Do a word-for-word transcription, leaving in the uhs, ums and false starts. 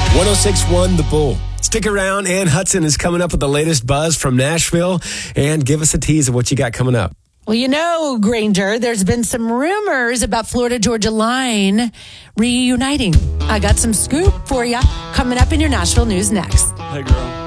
one oh six point one The Bull. Stick around. Ann Hudson is coming up with the latest buzz from Nashville. And give us a tease of what you got coming up. Well, you know, Granger, there's been some rumors about Florida-Georgia Line reuniting. I got some scoop for you coming up in your Nashville news next. Hey, girl.